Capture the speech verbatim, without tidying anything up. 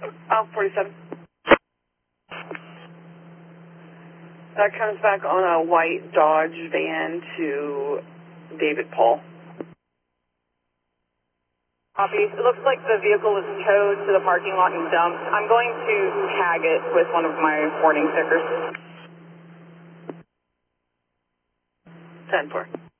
Oh, forty-seven. That comes back on a white Dodge van to David Paul. Copy. It looks like the vehicle was towed to the parking lot and dumped. I'm going to tag it with one of my warning stickers. ten four.